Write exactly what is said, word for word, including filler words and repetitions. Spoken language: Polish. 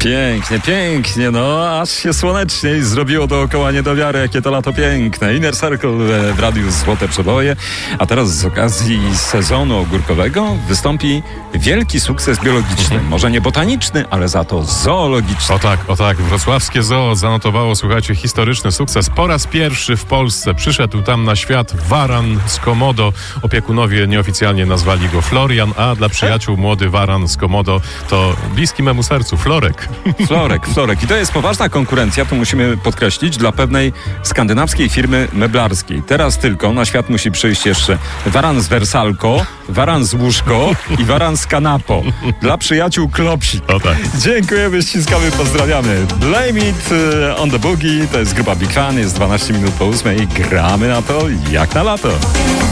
Pięknie, pięknie, no aż się słoneczniej zrobiło dookoła niedowiary, jakie to lato piękne. Inner Circle w Radiu Złote Przeboje, a teraz z okazji sezonu ogórkowego wystąpi wielki sukces biologiczny. Mhm. Może nie botaniczny, ale za to zoologiczny. O tak, o tak, wrocławskie zoo zanotowało, słuchajcie, historyczny sukces. Po raz pierwszy w Polsce przyszedł tam na świat waran z Komodo. Opiekunowie nieoficjalnie nazwali go Florian, a dla przyjaciół młody waran z Komodo to bliski memu sercu, Florek. Florek, Florek. I to jest poważna konkurencja, to musimy podkreślić, dla pewnej skandynawskiej firmy meblarskiej. Teraz tylko na świat musi przyjść jeszcze waran z wersalko, waran z łóżko i waran z kanapo. Dla przyjaciół klopsi. O tak. Dziękujemy, ściskamy, pozdrawiamy. Blame it on the boogie, to jest grupa Big Fan, jest dwanaście minut po ósmej i gramy na to jak na lato.